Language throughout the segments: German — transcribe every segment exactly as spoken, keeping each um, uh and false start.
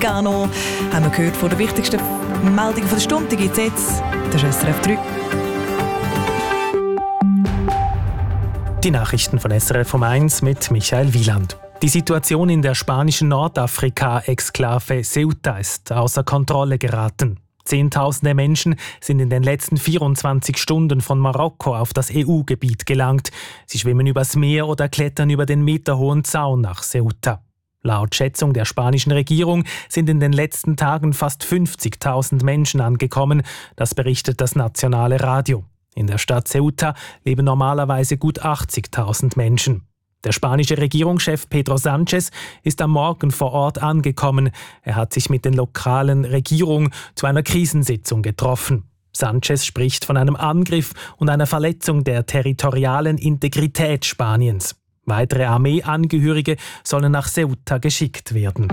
Lugano. Haben wir gehört von der wichtigsten Meldung der Stunde. Die gibt es jetzt. Das ist S R F drei. Die Nachrichten von S R F um eins mit Michael Wieland. Die Situation in der spanischen Nordafrika-Exklave Ceuta ist außer Kontrolle geraten. Zehntausende Menschen sind in den letzten vierundzwanzig Stunden von Marokko auf das E U-Gebiet gelangt. Sie schwimmen übers Meer oder klettern über den meterhohen Zaun nach Ceuta. Laut Schätzung der spanischen Regierung sind in den letzten Tagen fast fünfzigtausend Menschen angekommen. Das berichtet das nationale Radio. In der Stadt Ceuta leben normalerweise gut achtzigtausend Menschen. Der spanische Regierungschef Pedro Sánchez ist am Morgen vor Ort angekommen. Er hat sich mit den lokalen Regierungen zu einer Krisensitzung getroffen. Sánchez spricht von einem Angriff und einer Verletzung der territorialen Integrität Spaniens. Weitere Armeeangehörige sollen nach Ceuta geschickt werden.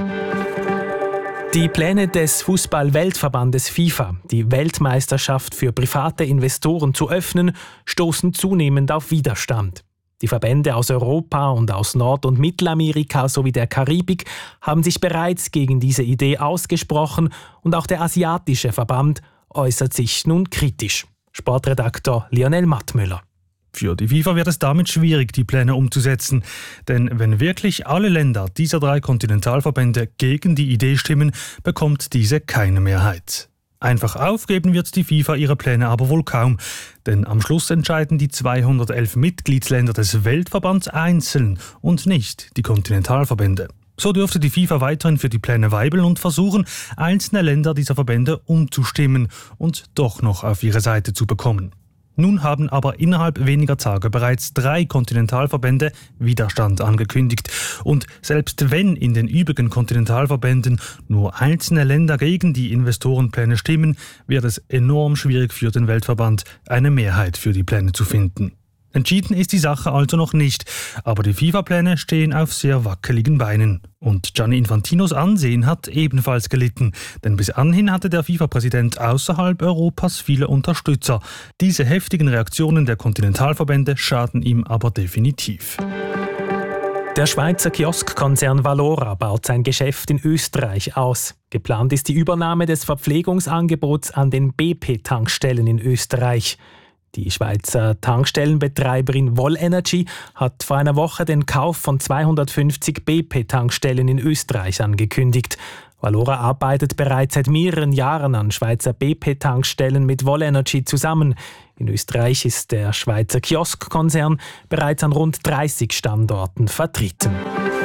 Die Pläne des Fußball-Weltverbandes FIFA, die Weltmeisterschaft für private Investoren zu öffnen, stoßen zunehmend auf Widerstand. Die Verbände aus Europa und aus Nord- und Mittelamerika sowie der Karibik haben sich bereits gegen diese Idee ausgesprochen und auch der asiatische Verband äußert sich nun kritisch. Sportredaktor Lionel Mattmüller. Für die FIFA wird es damit schwierig, die Pläne umzusetzen. Denn wenn wirklich alle Länder dieser drei Kontinentalverbände gegen die Idee stimmen, bekommt diese keine Mehrheit. Einfach aufgeben wird die FIFA ihre Pläne aber wohl kaum. Denn am Schluss entscheiden die zweihundertelf Mitgliedsländer des Weltverbands einzeln und nicht die Kontinentalverbände. So dürfte die FIFA weiterhin für die Pläne weibeln und versuchen, einzelne Länder dieser Verbände umzustimmen und doch noch auf ihre Seite zu bekommen. Nun haben aber innerhalb weniger Tage bereits drei Kontinentalverbände Widerstand angekündigt. Und selbst wenn in den übrigen Kontinentalverbänden nur einzelne Länder gegen die Investorenpläne stimmen, wird es enorm schwierig für den Weltverband, eine Mehrheit für die Pläne zu finden. Entschieden ist die Sache also noch nicht, aber die FIFA-Pläne stehen auf sehr wackeligen Beinen. Und Gianni Infantinos Ansehen hat ebenfalls gelitten, denn bis anhin hatte der FIFA-Präsident außerhalb Europas viele Unterstützer. Diese heftigen Reaktionen der Kontinentalverbände schaden ihm aber definitiv. Der Schweizer Kioskkonzern Valora baut sein Geschäft in Österreich aus. Geplant ist die Übernahme des Verpflegungsangebots an den B P-Tankstellen in Österreich. Die Schweizer Tankstellenbetreiberin Vol-Energy hat vor einer Woche den Kauf von zweihundertfünfzig B P-Tankstellen in Österreich angekündigt. Valora arbeitet bereits seit mehreren Jahren an Schweizer B P-Tankstellen mit Vol-Energy zusammen. In Österreich ist der Schweizer Kioskkonzern bereits an rund dreißig Standorten vertreten.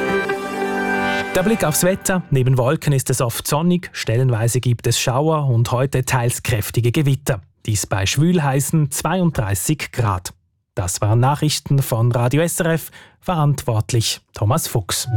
Der Blick aufs Wetter. Neben Wolken ist es oft sonnig, stellenweise gibt es Schauer und heute teils kräftige Gewitter. Dies bei schwül heißen zweiunddreißig Grad. Das waren Nachrichten von Radio S R F, verantwortlich Thomas Fuchs.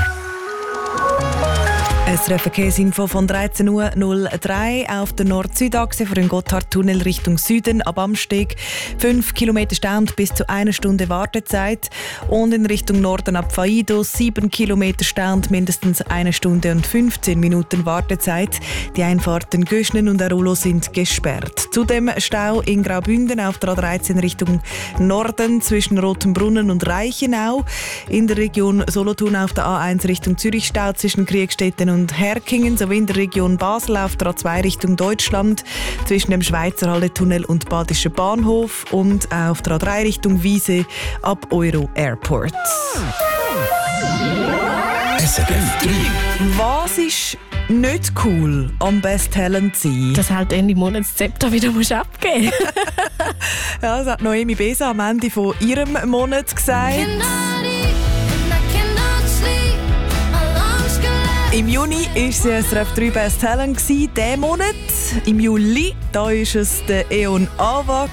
S R F-Verkehrsinfo von dreizehn Uhr null drei auf der Nord-Süd-Achse für den Gotthardtunnel Richtung Süden ab Amsteg. fünf Kilometer Stau und bis zu einer Stunde Wartezeit. Und in Richtung Norden ab Faido sieben Kilometer Stau und mindestens eine Stunde und fünfzehn Minuten Wartezeit. Die Einfahrten Göschnen und Arulo sind gesperrt. Zudem Stau in Graubünden auf der A dreizehn Richtung Norden zwischen Rotenbrunnen und Reichenau. In der Region Solothurn auf der A eins Richtung Zürich Stau zwischen Kriegstetten und Herkingen sowie in der Region Basel auf der A zwei Richtung Deutschland zwischen dem Schweizer Halletunnel und Badischer Bahnhof und auf der A drei Richtung Wiese ab Euro Airport. S R F drei. Was ist nicht cool am Best Talent sein? Dass halt Ende Monat das Zepter wieder musst abgeben musst. Ja, das hat Noemi Besa am Ende von ihrem Monat gesagt. Im Juni war sie S R F drei Best Talent diesen Monat. Im Juli da war es der Eon Ava.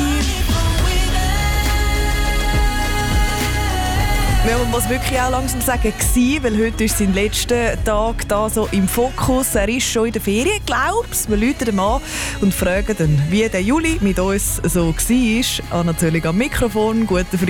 Ja, man muss wirklich auch langsam sagen, gewesen, weil heute ist sein letzter Tag da so im Fokus. Er ist schon in der Ferien, glaubst. Wir rufen ihn an und fragen ihn, wie der Juli mit uns so war. Ah, natürlich am Mikrofon. Guten Freitag.